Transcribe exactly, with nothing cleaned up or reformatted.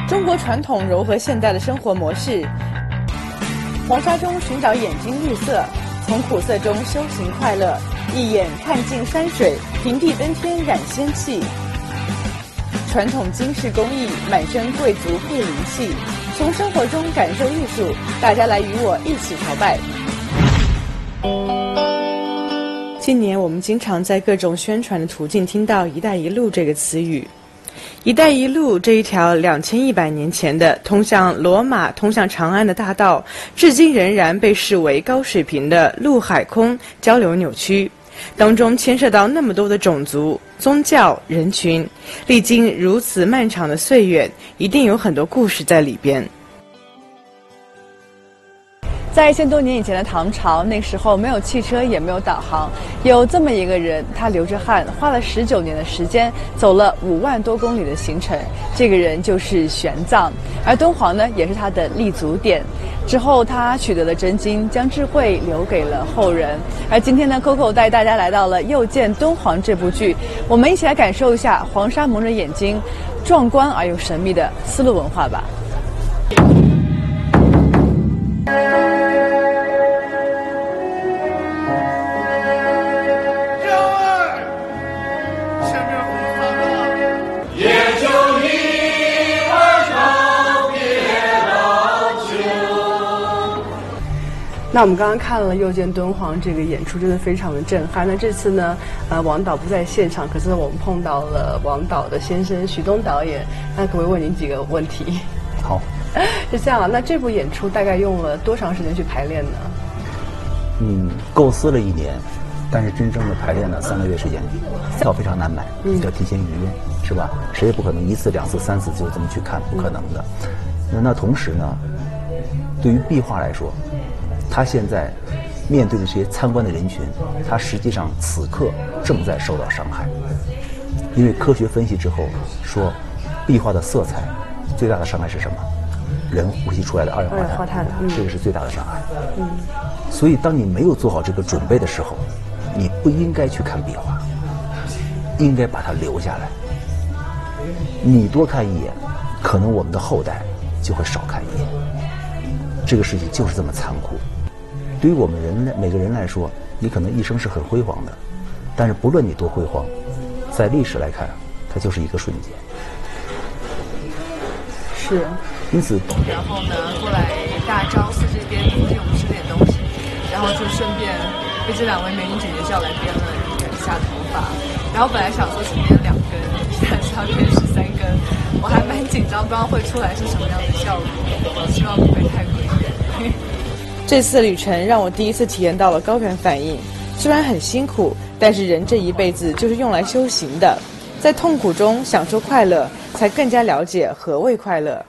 中国传统糅合现代的生活模式，黄沙中寻找眼睛绿色，从苦涩中修行快乐，一眼看尽山水，平地登天染仙气。传统金饰工艺，满身贵族配灵气。从生活中感受艺术，大家来与我一起朝拜。今年我们经常在各种宣传的途径听到“一带一路”这个词语。一带一路这一条两千一百年前的通向罗马、通向长安的大道，至今仍然被视为高水平的陆海空交流纽区，当中牵涉到那么多的种族、宗教、人群，历经如此漫长的岁月，一定有很多故事在里边。在一千多年以前的唐朝，那时候没有汽车，也没有导航，有这么一个人，他流着汗，花了十九年的时间，走了五万多公里的行程。这个人就是玄奘，而敦煌呢，也是他的立足点。之后，他取得了真经，将智慧留给了后人。而今天呢 ，Coco 带大家来到了《又见敦煌》这部剧，我们一起来感受一下黄沙蒙着眼睛，壮观而又神秘的丝路文化吧。那我们刚刚看了《又见敦煌》这个演出，真的非常的震撼。那这次呢，呃，王导不在现场，可是我们碰到了王导的先生徐东导演。那可不可以问您几个问题？ 好， 是这样啊。那这部演出大概用了多长时间去排练呢？ 嗯，构思了一年，但是真正的排练呢，三个月时间。票非常难买， 嗯、 要提前预约，是吧？谁也不可能一次、两次、三次就这么去看，不可能的。那那同时呢，对于壁画来说，他现在面对的这些参观的人群，他实际上此刻正在受到伤害。因为科学分析之后说，壁画的色彩最大的伤害是什么？人呼吸出来的二氧化碳，嗯、这个是最大的伤害。嗯，所以当你没有做好这个准备的时候，你不应该去看壁画，应该把它留下来。你多看一眼，可能我们的后代就会少看一眼。这个事情就是这么残酷。对于我们人类每个人来说，你可能一生是很辉煌的，但是不论你多辉煌，在历史来看，它就是一个瞬间。 是。 因此，然后呢，过来大昭寺这边附近我们吃点东西，然后就顺便被这两位美女姐姐叫来编了一下头发。然后本来想说是编两根，现在是要编十三根，我还蛮紧张，不知道会出来是什么样的效果，希望不会太诡异。 这次旅程让我第一次体验到了高原反应，虽然很辛苦，但是人这一辈子就是用来修行的，在痛苦中享受快乐，才更加了解何谓快乐。